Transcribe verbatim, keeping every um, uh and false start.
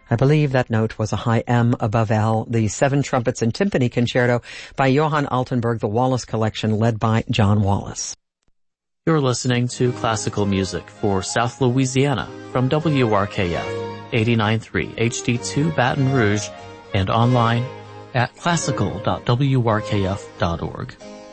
I believe that note was a high M above L, the Seven Trumpets and Timpani Concerto by Johann Altenburg, the Wallace Collection, led by John Wallace. You're listening to classical music for South Louisiana from W R K F eighty-nine point three H D two Baton Rouge and online at classical dot w r k f dot org.